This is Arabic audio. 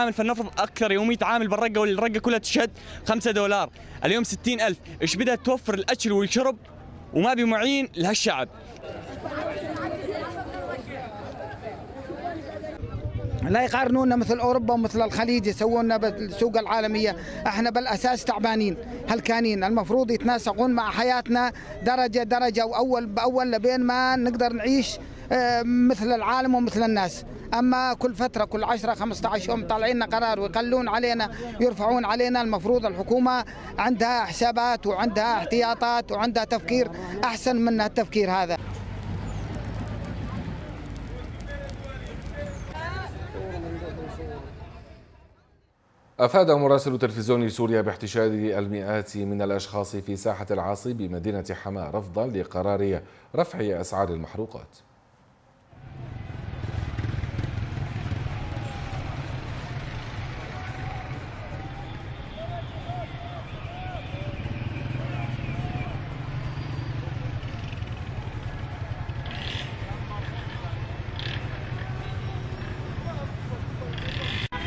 عامل، فلنفرض اكثر يوميه عامل بالرقه والرقه كلها تشهد $5، اليوم 60,000، ايش بدها توفر الاكل والشرب وما بمعين لهالشعب. لا يقارنونا مثل اوروبا ومثل الخليج يسوونا بالسوق العالميه، احنا بالاساس تعبانين هلكانين، المفروض يتناسقون مع حياتنا درجه درجه واول باول لبين ما نقدر نعيش مثل العالم ومثل الناس. اما كل فتره كل 10 15 يوم طالعين لنا قرار ويقلون علينا يرفعون علينا. المفروض الحكومه عندها حسابات وعندها احتياطات وعندها تفكير احسن من التفكير هذا. أفاد مراسل تلفزيون سوريا باحتشاد المئات من الأشخاص في ساحة العاصي بمدينة حماة رفضا لقرار رفع أسعار المحروقات.